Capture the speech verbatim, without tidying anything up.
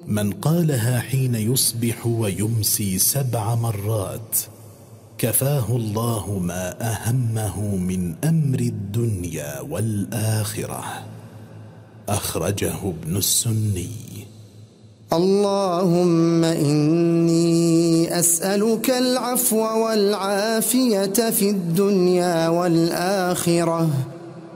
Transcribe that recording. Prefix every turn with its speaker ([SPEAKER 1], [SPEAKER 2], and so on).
[SPEAKER 1] من قالها حين يصبح ويمسي سبع مرات كفاه الله ما أهمه من أمر الدنيا والآخرة. أخرجه ابن السني.
[SPEAKER 2] اللهم إني أسألك العفو والعافية في الدنيا والآخرة